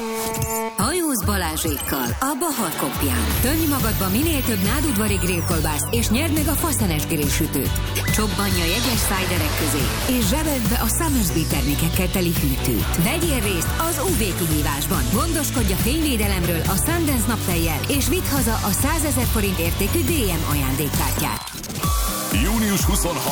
Hajóz Balázsékkal a Bahar Kopján. Tömj magadba minél több nádudvari grillkolbászt, és nyerd meg a faszenes grillsütőt. Csobbanj a jegyes szájderek közé, és zsebeld be a Summersby termékekkel teli hűtőt. Vegyél részt az UV kihívásban. Gondoskodj a fényvédelemről a Sundance naptejjel, és vidd haza a 100 000 forint értékű DM ajándékkártyát. Június 23.